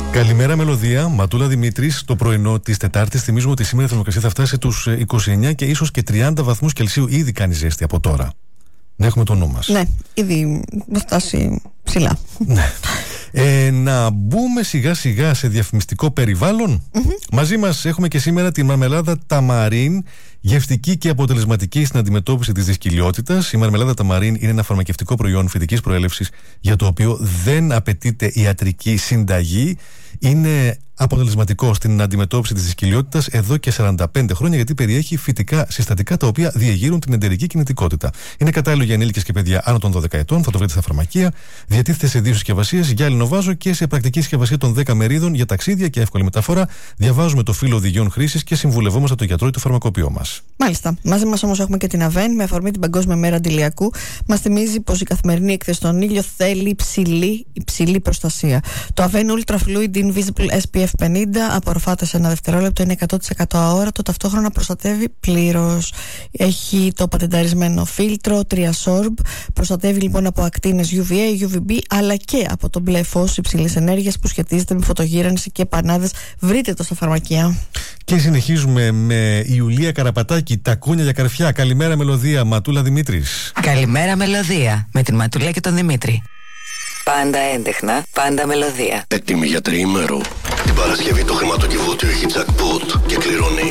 Καλημέρα, Μελωδία. Ματούλα Δημήτρης. Το πρωινό της Τετάρτης θυμίζουμε ότι σήμερα η θερμοκρασία θα φτάσει τους 29 και ίσως και 30 βαθμούς Κελσίου. Ήδη κάνει ζέστη από τώρα. Να έχουμε το νου μας. Ναι, ήδη θα φτάσει ψηλά. Ναι. Να μπούμε σιγά σιγά σε διαφημιστικό περιβάλλον. Μαζί μας έχουμε και σήμερα τη μαρμελάδα Ταμαρίν, γευστική και αποτελεσματική στην αντιμετώπιση της δυσκολιότητας. Η μαρμελάδα Ταμαρίν είναι ένα φαρμακευτικό προϊόν φυτικής προέλευσης για το οποίο δεν απαιτείται ιατρική συνταγή. Είναι αποτελεσματικό στην αντιμετώπιση της δυσκολιότητας εδώ και 45 χρόνια, γιατί περιέχει φυτικά συστατικά τα οποία διεγείρουν την εντερική κινητικότητα. Είναι κατάλληλο για ενήλικες και παιδιά άνω των 12 ετών, θα το βρείτε στα φαρμακεία. Διατίθεται σε 2 συσκευασίες, γυάλινο βάζο και σε πρακτική συσκευασία των 10 μερίδων για ταξίδια και εύκολη μεταφορά. Διαβάζουμε το φύλλο οδηγιών χρήσης και συμβουλευόμαστε το γιατρό ή το φαρμακοποιό μας. Μάλιστα. Μαζί μας όμως έχουμε και την Αβέν, με αφορμή την Παγκόσμια Μέρα Αντιλιακού. Μας θυμίζει πως η καθημερινή έκθεση στον ήλιο θέλει υψηλή προστασία. Το Αβέν Ultra Fluid Invisible SPF 50 απορροφάται σε 1 δευτερόλεπτο, είναι 100% αόρατο, ταυτόχρονα προστατεύει πλήρως. Έχει το πατενταρισμένο φίλτρο Triasorb, προστατεύει λοιπόν από ακτίνες UVA, UVB, αλλά και από το μπλε φως υψηλής ενέργειας που σχετίζεται με φωτογύρανση και πανάδες. Βρείτε το στα φαρμακεία. Και συνεχίζουμε με Ιουλία Καραπατάκη, τακούνια για καρφιά. Καλημέρα, Μελωδία. Ματούλα Δημήτρης. Καλημέρα, Μελωδία, με την Ματούλα και τον Δημήτρη. Πάντα έντεχνα, πάντα μελωδία. Έτοιμη για τριήμερο. Την Παρασκευή το χρηματοκιβώτιο έχει jackpot και κληρώνει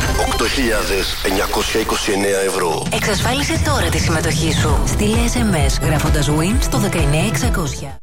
8.929 ευρώ. Εξασφάλισε τώρα τη συμμετοχή σου. Στείλε SMS γράφοντας WIN στο 19600.